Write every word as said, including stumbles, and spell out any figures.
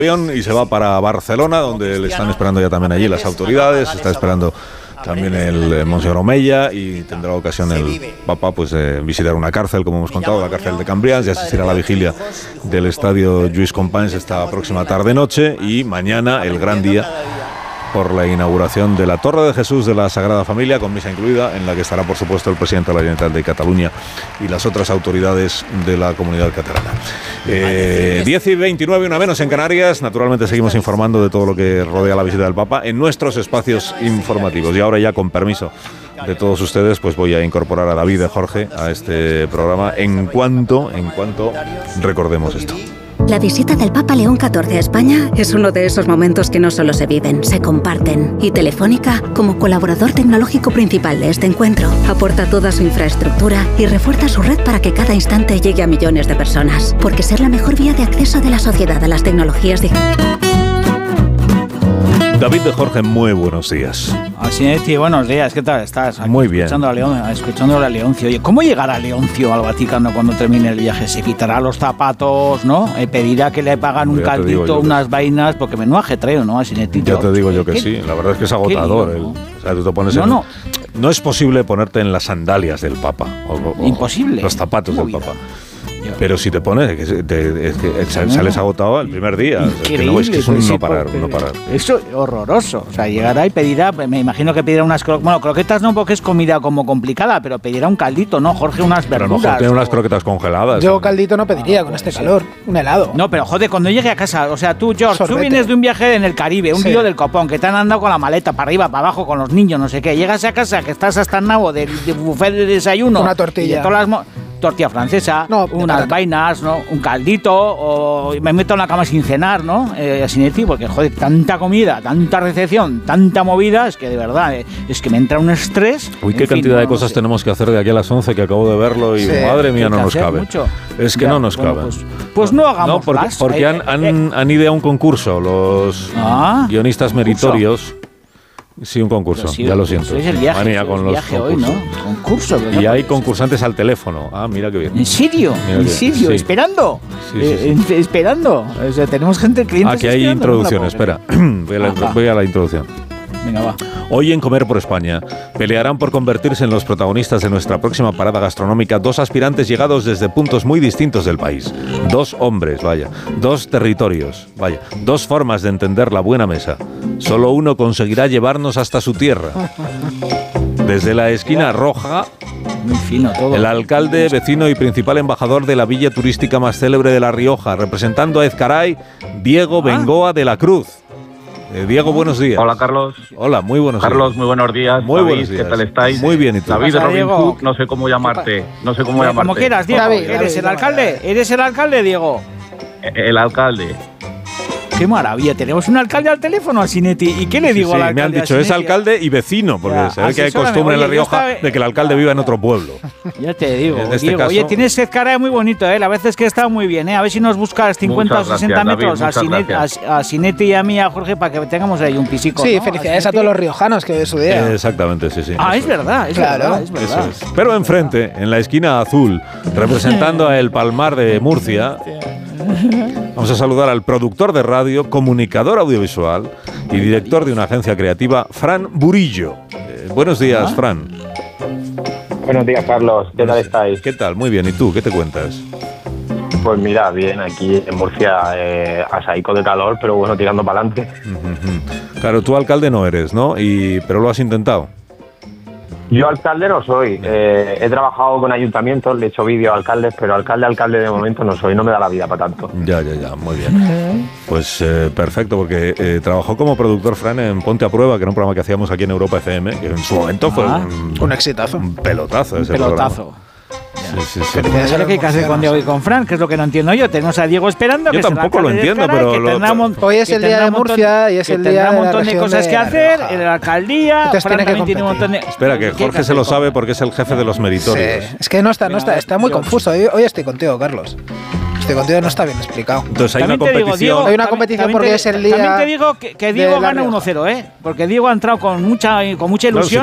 Y se va para Barcelona, donde le están esperando ya también allí las autoridades. Está esperando también el eh, Monseñor Omeya, y tendrá ocasión el Papa pues de visitar una cárcel, como hemos contado, la cárcel de Cambrians, y asistir a la vigilia del estadio Lluís Companys esta próxima tarde-noche, y mañana el gran día por la inauguración de la Torre de Jesús de la Sagrada Familia, con misa incluida, en la que estará, por supuesto, el presidente de la Generalitat de Cataluña y las otras autoridades de la comunidad catalana. Eh, diez y veintinueve, una menos en Canarias. Naturalmente seguimos informando de todo lo que rodea la visita del Papa en nuestros espacios informativos. Y ahora, ya con permiso de todos ustedes, pues voy a incorporar a David y Jorge a este programa en cuanto, en cuanto recordemos esto. La visita del Papa León catorce a España es uno de esos momentos que no solo se viven, se comparten. Y Telefónica, como colaborador tecnológico principal de este encuentro, aporta toda su infraestructura y refuerza su red para que cada instante llegue a millones de personas. Porque ser la mejor vía de acceso de la sociedad a las tecnologías digitales. David de Jorge, muy buenos días. Así es, tío, buenos días, ¿qué tal estás? Aquí muy bien. Escuchando a, León, escuchando a Leoncio. Oye, ¿cómo llegará Leoncio al Vaticano cuando termine el viaje? ¿Se quitará los zapatos, no? Eh, ¿Pedirá que le pagan un caldito, unas vainas? Porque menudo ajetreo, ¿no? Así netito. Ya te digo yo que sí, la verdad es que es agotador. Lío, ¿no? El, o sea, tú te pones no, en, no. no es posible ponerte en las sandalias del Papa. O, o, Imposible. Los zapatos del Papa. Pero si te pones, que te, es que sales agotado el primer día. Es que no, es que es un no parar, no parar. Eso es horroroso. O sea, llegará y pedirá, me imagino que pedirá unas croquetas. Bueno, croquetas no, porque es comida como complicada, pero pedirá un caldito, ¿no, Jorge? Unas verduras. Pero a lo mejor tiene unas croquetas congeladas. Yo caldito no pediría con este calor, un helado. No, pero joder, cuando llegue a casa, o sea, tú, George, Sorbete. Tú vienes de un viaje en el Caribe, un sí. lío del copón, que te han andado con la maleta para arriba, para abajo, con los niños, no sé qué. Llegas a casa, que estás hasta el nabo de, de buffet de desayuno. Una tortilla. Y de todas las mo- tortilla francesa, no, unas vainas, ¿no? Un caldito, o me meto en la cama sin cenar, ¿no? Eh, así de ti, porque, joder, tanta comida, tanta recepción, tanta movida, es que de verdad, eh, es que me entra un estrés. Uy, qué cantidad fin, de no, cosas no sé. tenemos que hacer de aquí a las once, que acabo de verlo, y sí. madre mía, no nos cabe. Mucho. Es que ya, no nos bueno, cabe. Pues, pues no hagamos no, porque, más. porque han, han, han ideado un concurso, los ah, guionistas meritorios. Sí, un concurso, sí, ya lo siento. Es el viaje, Manía con los viaje hoy, ¿no? Concurso. Y hay concursantes al teléfono. Ah, mira qué bien. ¿En serio? Mira ¿En serio? Sí. ¿Esperando? Sí, sí, sí. Eh, esperando. O sea, tenemos gente, clientes. Aquí hay introducción, espera. Voy a, la, voy a la introducción. Venga, va. Hoy en Comer por España pelearán por convertirse en los protagonistas de nuestra próxima parada gastronómica dos aspirantes llegados desde puntos muy distintos del país. Dos hombres, vaya. Dos territorios, vaya. Dos formas de entender la buena mesa. Solo uno conseguirá llevarnos hasta su tierra. Desde la esquina roja, muy fino todo. El alcalde, vecino y principal embajador de la villa turística más célebre de La Rioja, representando a Ezcaray, Diego ah. Bengoa de la Cruz. Eh, Diego, buenos días. Hola, Carlos. Hola, muy buenos Carlos, días. muy buenos días. Muy David, buenos días. ¿Qué tal estáis? Muy bien, ¿y tú? David pasa, Robin Diego? Cook, no sé cómo llamarte. No sé cómo Como llamarte. Como quieras, Diego. David, ¿Eres David, el alcalde? ¿Eres el alcalde, Diego? El alcalde. Qué maravilla, tenemos un alcalde al teléfono, Asinetti. ¿Y qué le sí, digo sí, al alcalde? Me han dicho, es alcalde y vecino, porque ya, se ve que hay costumbre en La Rioja oye, de que el alcalde viva en otro pueblo. Ya te digo, en este Diego, caso, oye, tienes cara muy bonito, ¿eh? La verdad es que está muy bien, ¿eh? A ver si nos buscas cincuenta o sesenta gracias, metros David, a, Sinetti, a, a Sinetti y a mí, a Jorge, para que tengamos ahí un pisico. Sí, ¿no? felicidades a, a todos los riojanos, que es su día. Eh, exactamente, sí, sí. Ah, es verdad, es claro. verdad, es verdad. Eso es. Pero enfrente, en la esquina azul, representando a El Palmar de Murcia, vamos a saludar al productor de radio, comunicador audiovisual y director de una agencia creativa, Fran Burillo. Eh, buenos días, ¿Ah? Fran. Buenos días, Carlos. ¿Qué tal estáis? ¿Qué tal? Muy bien. ¿Y tú? ¿Qué te cuentas? Pues mira, bien, aquí en Murcia, eh, asaico de calor, pero bueno, tirando para adelante. Uh-huh. Claro, tú alcalde no eres, ¿no? Y, pero lo has intentado. Yo alcalde no soy. Eh, he trabajado con ayuntamientos, le he hecho vídeo a alcaldes, pero alcalde, alcalde de momento no soy. No me da la vida para tanto. Ya, ya, ya. Muy bien. Pues eh, perfecto, porque eh, trabajó como productor, Fran, en Ponte a Prueba, que era un programa que hacíamos aquí en Europa F M, que en su momento ah, fue un, un exitazo. Un pelotazo ese un pelotazo. Programa. Sí, sí, sí. Pero eso es lo que hay que hacer con Diego y con Fran, que es lo que no entiendo yo. Tenemos a Diego esperando. Yo que tampoco lo entiendo, pero... Lo, mon- hoy es el día de Murcia y es el día de un montón de cosas que hacer en la alcaldía. Entonces Fran tiene también que tiene un montón de... Espera, que Jorge se lo sabe porque es el jefe de los meritorios. Sí. Es que no está, no está, está muy confuso. Hoy, hoy estoy contigo, Carlos. Estoy contigo, no está bien explicado. Entonces hay también una competición. Digo, Diego, hay una competición también, porque te, es el día. También te digo que, que Diego gana uno cero, ¿eh? Porque Diego ha entrado con mucha, con mucha ilusión.